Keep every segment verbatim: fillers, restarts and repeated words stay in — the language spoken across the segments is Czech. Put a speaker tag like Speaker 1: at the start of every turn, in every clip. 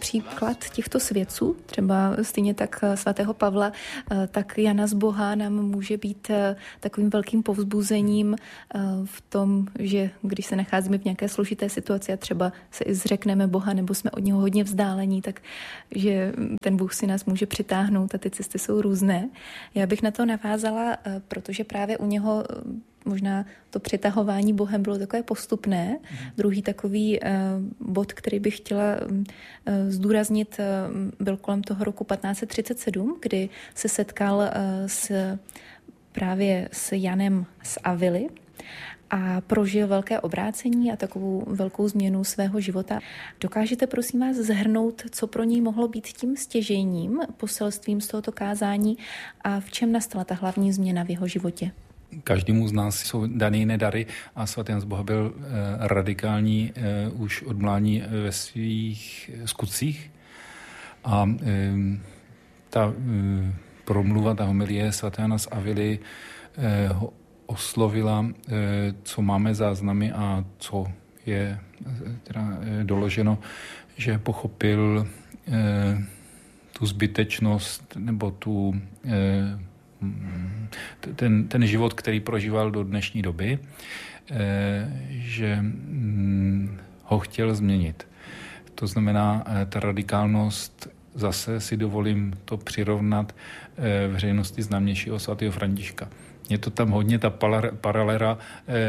Speaker 1: příklad těchto svědců, třeba stejně tak svatého Pavla, tak Jana z Boha nám může být takovým velkým povzbuzením v tom, že když se nacházíme v nějaké složité situaci a třeba se i zřekneme Boha nebo jsme od něho hodně vzdálení, tak že ten Bůh si nás může přitáhnout a ty cesty jsou různé. Já bych na to navázala, protože právě u něho možná to přitahování Bohem bylo takové postupné. Mm. Druhý takový uh, bod, který bych chtěla uh, zdůraznit, uh, byl kolem toho roku patnáct set třicet sedm, kdy se setkal uh, s, právě s Janem z Avily a prožil velké obrácení a takovou velkou změnu svého života. Dokážete prosím vás shrnout, co pro něj mohlo být tím stěžejním poselstvím z tohoto kázání a v čem nastala ta hlavní změna v jeho životě?
Speaker 2: Každému z nás jsou dané jiné dary a svatý Jan z Boha byl eh, radikální eh, už od mládí ve svých skutcích a eh, ta eh, promluva, ta homilie svatého Jana z Avily eh, ho oslovila, eh, co máme záznamy a co je eh, teda, eh, doloženo, že pochopil eh, tu zbytečnost nebo tu eh, Ten, ten život, který prožíval do dnešní doby, že ho chtěl změnit. To znamená, ta radikálnost, zase si dovolím to přirovnat veřejnosti známějšího svatého Františka. Je to tam hodně ta paralela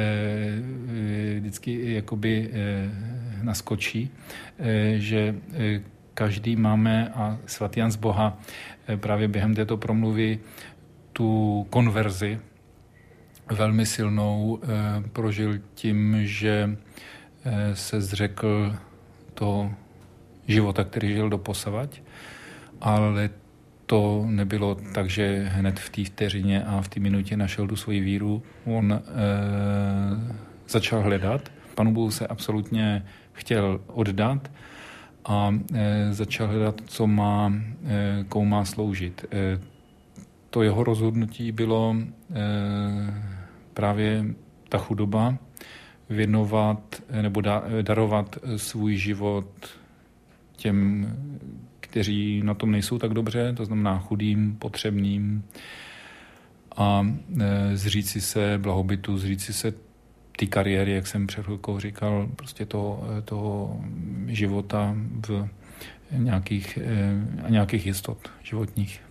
Speaker 2: vždycky jakoby naskočí, že každý máme a svatý Jan z Boha právě během této promluvy tu konverzi velmi silnou eh, prožil tím, že eh, se zřekl toho života, který žil doposavať, ale to nebylo tak, že hned v té vteřině a v té minutě našel tu svoji víru. On eh, začal hledat. Panu Bohu se absolutně chtěl oddat a eh, začal hledat, co má, eh, komu má sloužit. Eh, To jeho rozhodnutí bylo e, právě ta chudoba, věnovat nebo da, darovat svůj život těm, kteří na tom nejsou tak dobře, to znamená chudým, potřebným a e, zříci se blahobytu, zříci se té kariéry, jak jsem před chvilkou říkal, prostě toho, toho života v nějakých, e, nějakých jistot životních.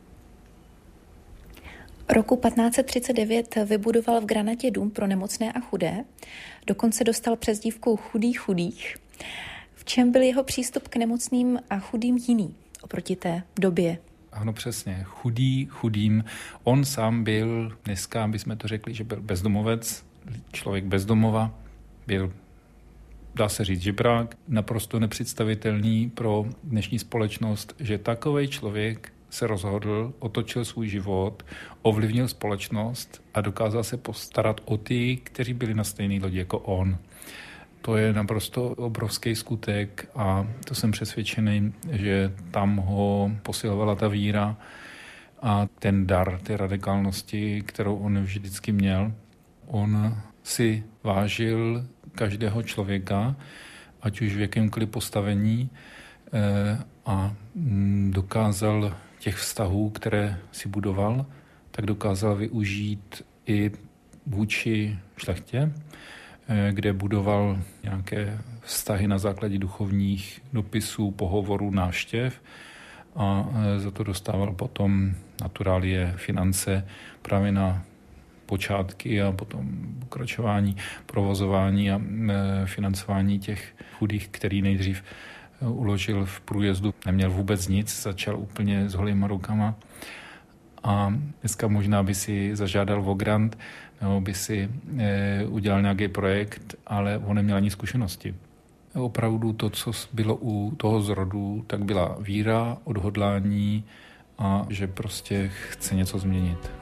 Speaker 1: Roku patnáct set třicet devět vybudoval v Granatě dům pro nemocné a chudé. Dokonce dostal přezdívku Chudý chudých. V čem byl jeho přístup k nemocným a chudým jiný oproti té době?
Speaker 2: Ano, přesně. Chudý chudým. On sám byl, dneska bychom to řekli, že byl bezdomovec, člověk bezdomova, byl, dá se říct, žebrák, naprosto nepředstavitelný pro dnešní společnost, že takovej člověk se rozhodl, otočil svůj život, ovlivnil společnost a dokázal se postarat o ty, kteří byli na stejné lodi jako on. To je naprosto obrovský skutek a to jsem přesvědčený, že tam ho posilovala ta víra a ten dar té radikálnosti, kterou on vždycky měl. On si vážil každého člověka, ať už v jakémkoliv postavení, a dokázal těch vztahů, které si budoval, tak dokázal využít i vůči šlechtě, kde budoval nějaké vztahy na základě duchovních dopisů, pohovorů, návštěv a za to dostával potom naturálie, finance právě na počátky a potom pokračování, provozování a financování těch chudých, který nejdřív uložil v průjezdu, neměl vůbec nic, začal úplně s holýma rukama a dneska možná by si zažádal o grant nebo by si e, udělal nějaký projekt, ale on neměl ani zkušenosti. Opravdu to, co bylo u toho zrodu, tak byla víra, odhodlání a že prostě chce něco změnit.